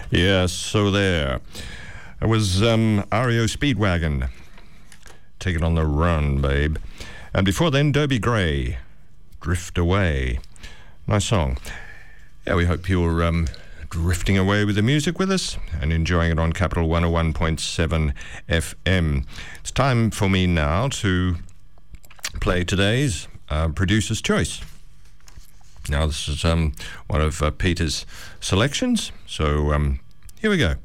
Yes, so there. It was REO Speedwagon. Take it on the run, babe. And before then, Dobie Gray, Drift Away. Nice song. Yeah, we hope you're drifting away with the music with us and enjoying it on Capital 101.7 FM. It's time for me now to play today's Producer's Choice. Now, this is one of Peter's selections, so here we go.